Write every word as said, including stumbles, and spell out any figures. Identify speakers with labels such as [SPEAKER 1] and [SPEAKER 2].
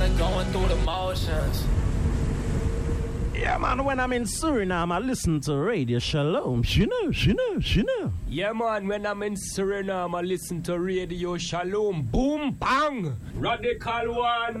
[SPEAKER 1] tired of going through the motions.
[SPEAKER 2] Yeah, man, when I'm in Suriname, I listen to Radio Shalom. She know, she know, she know.
[SPEAKER 3] Yeah, man, when I'm in Suriname, I listen to Radio Shalom. Boom, bang! Radical one.